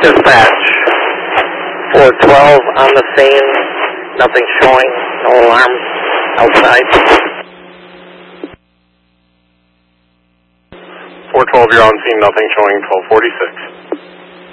Dispatch, 412 on the scene, nothing showing, no alarms outside. 412, you're on scene, nothing showing, 1246.